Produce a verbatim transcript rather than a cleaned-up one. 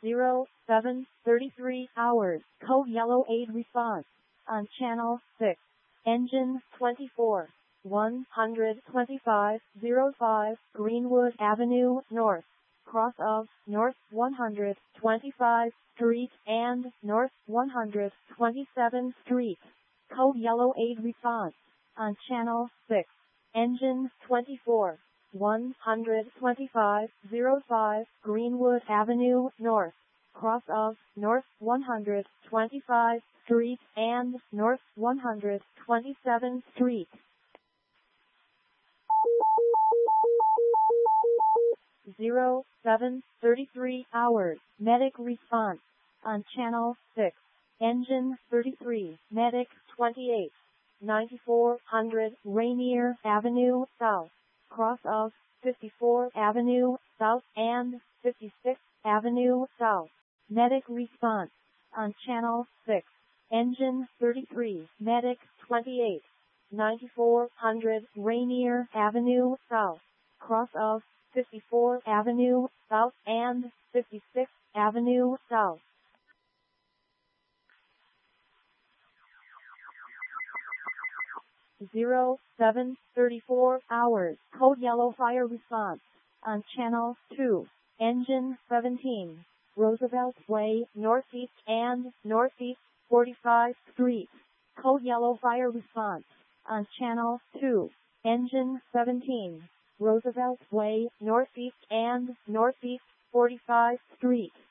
zero seven thirty-three hours. Code Yellow aid response on channel six. Engine twenty-four. one twenty-five oh five Greenwood Avenue North, cross of North one hundred twenty-fifth Street and North one hundred twenty-seventh Street. Code Yellow aid response on channel six. Engine twenty-four. one twenty-five oh five Greenwood Avenue North, cross of North one hundred twenty-fifth Street and North one hundred twenty-seventh Street. zero seven thirty-three hours. Medic response on channel six. Engine thirty-three. Medic twenty-eight. ninety-four hundred Rainier Avenue South, cross of fifty-fourth Avenue South and fifty-sixth Avenue South. Medic response on channel six. Engine thirty-three. Medic twenty-eight. ninety-four hundred Rainier Avenue South, cross of fifty-fourth Avenue South and fifty-sixth Avenue South. zero seven thirty-four hours. Code Yellow fire response on channel two. Engine seventeen. Roosevelt Way Northeast and Northeast forty-fifth Street. Code Yellow fire response on channel two. Engine seventeen. Roosevelt Way Northeast and Northeast forty-fifth Street.